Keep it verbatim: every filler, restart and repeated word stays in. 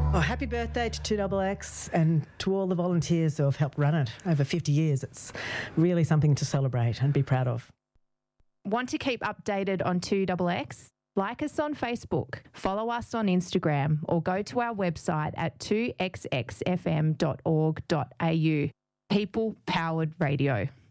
Oh, happy birthday to two X X and to all the volunteers who have helped run it over fifty years. It's really something to celebrate and be proud of. Want to keep updated on two X X? Like us on Facebook, follow us on Instagram, or go to our website at two x x f m dot org dot a u. People Powered Radio.